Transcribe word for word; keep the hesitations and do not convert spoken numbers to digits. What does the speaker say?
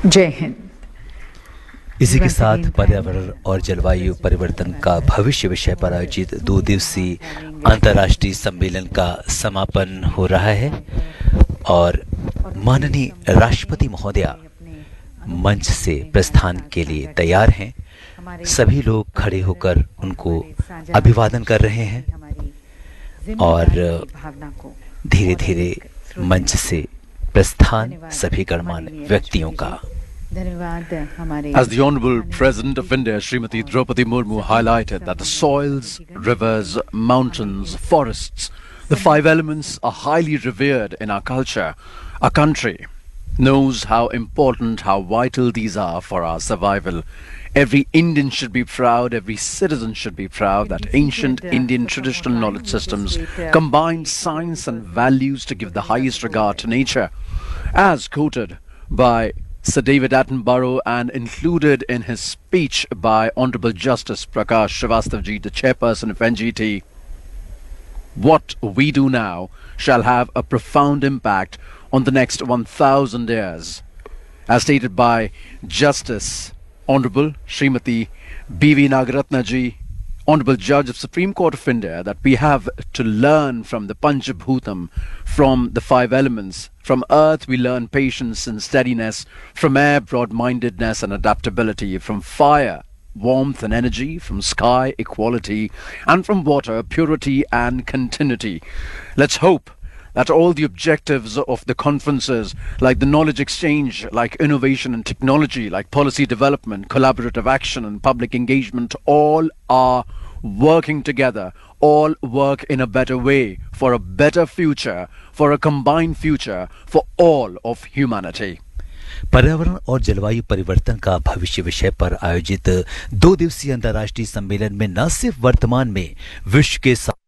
जय हिंद। इसी के साथ पर्यावरण और जलवायु परिवर्तन का भविष्य विषय पर आयोजित दो दिवसीय अंतर्राष्ट्रीय सम्मेलन का समापन हो रहा है और माननीय राष्ट्रपति महोदया मंच से प्रस्थान के लिए तैयार हैं। सभी लोग खड़े होकर उनको अभिवादन कर रहे हैं और धीरे धीरे मंच से प्रस्थान सभी गणमान्य व्यक्तियों का। As the Honorable President of India, Srimati Draupadi Murmu, highlighted that the soils, rivers, mountains, forests, the five elements are highly revered in our culture. Our country knows how important, how vital these are for our survival. Every Indian should be proud, every citizen should be proud that ancient Indian traditional knowledge systems combine science and values to give the highest regard to nature. As quoted by Sir David Attenborough and included in his speech by Honorable Justice Prakash Srivastava, the chairperson of N G T, what we do now shall have a profound impact on the next one thousand years. As stated by Justice Honorable Srimati B V Nagaratna ji, Honorable Judge of Supreme Court of India, that we have to learn from the Panchabhutam, from the five elements. From earth we learn patience and steadiness, from air broad-mindedness and adaptability, from fire warmth and energy, from sky equality, and from water purity and continuity. Let's hope that all the objectives of the conferences, like the knowledge exchange, like innovation and technology, like policy development, collaborative action and public engagement, all are working together, all work in a better way, for a better future, for a combined future, for all of humanity. पर्यावरण और जलवायु परिवर्तन का भविष्य विषय पर आयोजित दो दिवसीय अंतर्राष्ट्रीय सम्मेलन में न सिर्फ वर्तमान में विश्व के